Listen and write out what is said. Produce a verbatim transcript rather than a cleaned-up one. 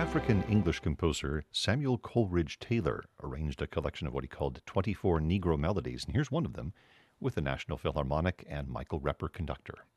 African-English composer Samuel Coleridge Taylor arranged a collection of what he called twenty-four Negro melodies, and here's one of them with the National Philharmonic and Michael Repper conductor.